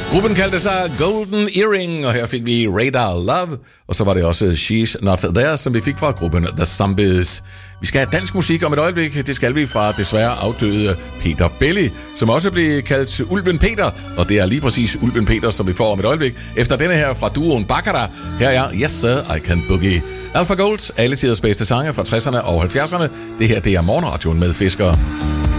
Gruppen kaldte sig Golden Earring, og her fik vi Radar Love, og så var det også She's Not There, som vi fik fra gruppen The Zombies. Vi skal have dansk musik om et øjeblik. Det skal vi fra desværre afdøde Peter Belli, som også blev kaldt Ulven Peter, og det er lige præcis Ulven Peter, som vi får om et øjeblik. Efter denne her fra duoen Baccara, her er Yes Sir, I Can Boogie. Alpha Gold, alle tiders bedste sange fra 60'erne og 70'erne. Det her, det er Morgenradioen med Fisker.